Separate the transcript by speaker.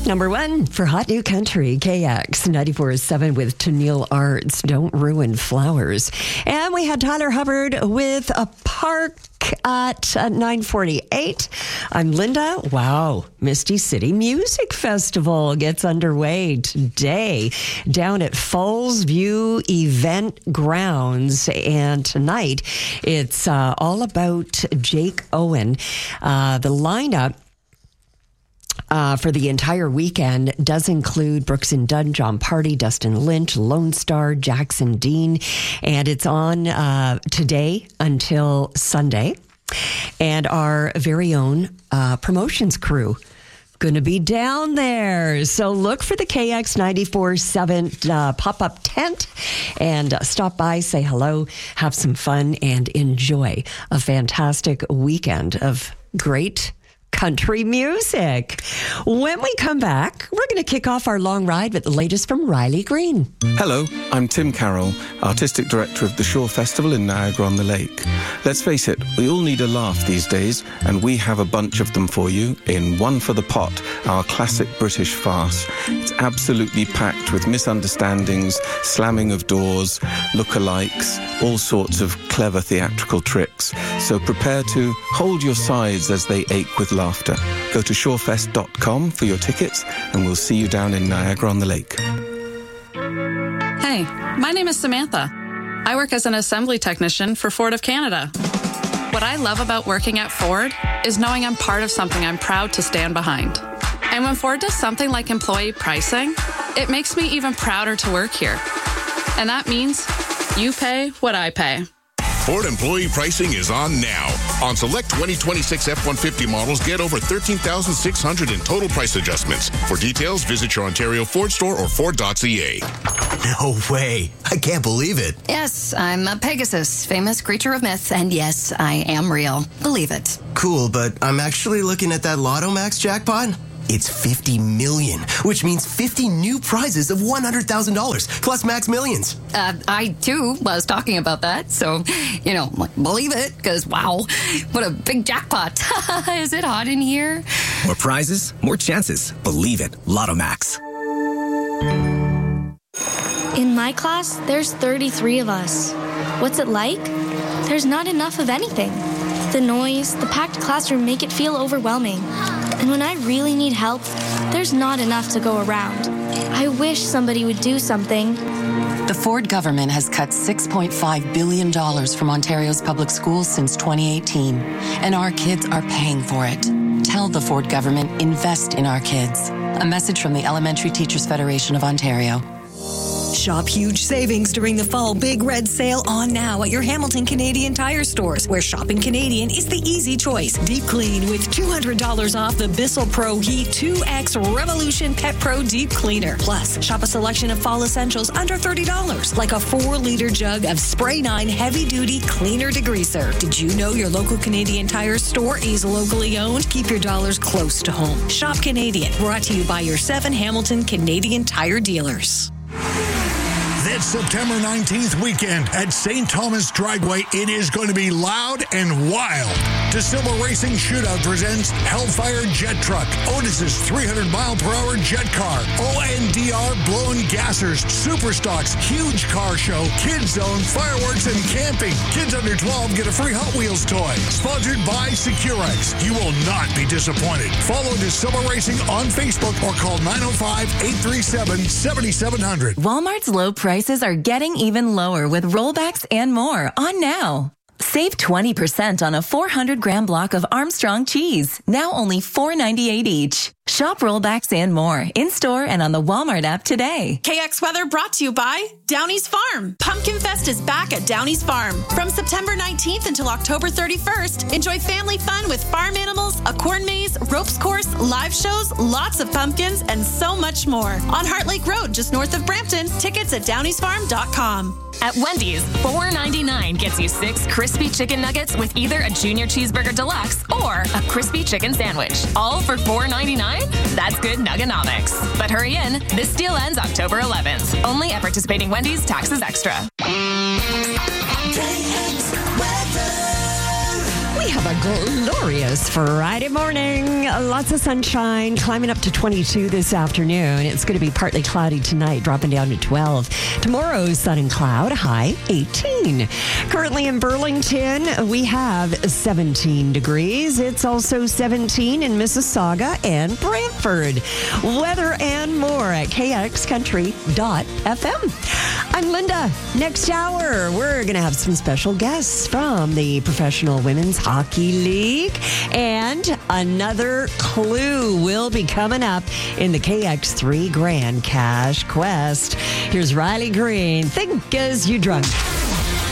Speaker 1: Number one for Hot New Country, KX 94.7 with Tennille Arts, Don't Ruin Flowers. And we had Tyler Hubbard with A Park at 9:48. I'm Linda. Wow, Misty City Music Festival gets underway today down at Falls View Event Grounds. And tonight, it's all about Jake Owen. The lineup for the entire weekend does include Brooks and Dunn, John Party, Dustin Lynch, Lone Star, Jackson Dean, and it's on today until Sunday. And our very own promotions crew going to be down there. So look for the KX 94.7 pop-up tent and stop by, say hello, have some fun, and enjoy a fantastic weekend of great country music. When we come back, we're going to kick off our long ride with the latest from Riley Green.
Speaker 2: Hello, I'm Tim Carroll, Artistic Director of the Shore Festival in Niagara-on-the-Lake. Let's face it, we all need a laugh these days, and we have a bunch of them for you in One for the Pot, our classic British farce. It's absolutely packed with misunderstandings, slamming of doors, lookalikes, all sorts of clever theatrical tricks. So prepare to hold your sides as they ache with laughter. Go to shorefest.com for your tickets, and we'll see you down in Niagara-on-the-Lake.
Speaker 3: Hey, my name is Samantha. I work as an assembly technician for Ford of Canada. What I love about working at Ford is knowing I'm part of something I'm proud to stand behind. And when Ford does something like employee pricing, it makes me even prouder to work here. And that means you pay what I pay.
Speaker 4: Ford employee pricing is on now. On select 2026 F-150 models, get over $13,600 in total price adjustments. For details, visit your Ontario Ford store or Ford.ca.
Speaker 5: No way. I can't believe it.
Speaker 6: Yes, I'm a Pegasus, famous creature of myth, and yes, I am real. Believe it.
Speaker 5: Cool, but I'm actually looking at that Lotto Max jackpot. It's 50 million, which means 50 new prizes of $100,000 plus max millions.
Speaker 6: I too was talking about that, so, believe it, because wow, what a big jackpot. Is it hot in here?
Speaker 7: More prizes, more chances. Believe it. Lotto Max.
Speaker 8: In my class, there's 33 of us. What's it like? There's not enough of anything. The noise, the packed classroom make it feel overwhelming. And when I really need help, there's not enough to go around. I wish somebody would do something.
Speaker 9: The Ford government has cut $6.5 billion from Ontario's public schools since 2018, and our kids are paying for it. Tell the Ford government, invest in our kids. A message from the Elementary Teachers Federation of Ontario.
Speaker 10: Shop huge savings during the fall Big Red Sale on now at your Hamilton Canadian Tire stores, where shopping Canadian is the easy choice. Deep clean with $200 off the Bissell Pro Heat 2X Revolution Pet Pro Deep Cleaner. Plus, shop a selection of fall essentials under $30, like a 4-liter jug of Spray 9 heavy-duty cleaner degreaser. Did you know your local Canadian Tire store is locally owned? Keep your dollars close to home. Shop Canadian, brought to you by your 7 Hamilton Canadian Tire dealers.
Speaker 11: This September 19th weekend at St. Thomas Dragway, it is going to be loud and wild. DeSilva Racing Shootout presents Hellfire Jet Truck, Otis's 300-mile-per-hour jet car, ONDR Blowing Gassers, Superstocks, huge car show, Kids Zone, fireworks, and camping. Kids under 12 get a free Hot Wheels toy. Sponsored by Securex. You will not be disappointed. Follow DeSilva Racing on Facebook or call 905-837-7700.
Speaker 12: Walmart's low prices are getting even lower with rollbacks and more on now. Save 20% on a 400-gram block of Armstrong cheese, now only $4.98 each. Shop rollbacks and more in-store and on the Walmart app today.
Speaker 13: KX Weather brought to you by Downey's Farm. Pumpkin Fest is back at Downey's Farm. From September 19th until October 31st, enjoy family fun with farm animals, a corn maze, ropes course, live shows, lots of pumpkins, and so much more. On Heart Lake Road, just north of Brampton. Tickets at downeysfarm.com.
Speaker 14: At Wendy's, $4.99 gets you 6 crispy chicken nuggets with either a Junior Cheeseburger Deluxe or a crispy chicken sandwich. All for $4.99? That's good nuggonomics. But hurry in. This deal ends October 11th. Only at participating Wendy's, taxes extra.
Speaker 1: We have a glorious Friday morning. Lots of sunshine, climbing up to 22 this afternoon. It's going to be partly cloudy tonight, dropping down to 12. Tomorrow, sun and cloud, high 18. Currently in Burlington, we have 17 degrees. It's also 17 in Mississauga and Brantford. Weather and more at kxcountry.fm. I'm Linda. Next hour, we're going to have some special guests from the Professional Women's Hockey League. And another clue will be coming up in the KX3 Grand Cash Quest. Here's Riley Green. Think as you drunk.